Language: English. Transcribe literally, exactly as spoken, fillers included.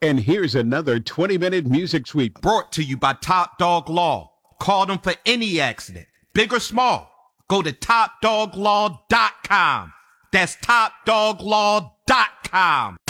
And here's another twenty-minute music suite brought to you by Top Dog Law. Call them for any accident, big or small. Go to top dog law dot com. That's top dog law dot com.